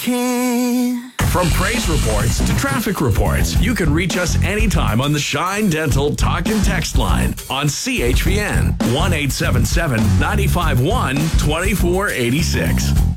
can. From praise reports to traffic reports, you can reach us anytime on the Shine Dental Talk and Text line on CHPN 1-877-951-2486.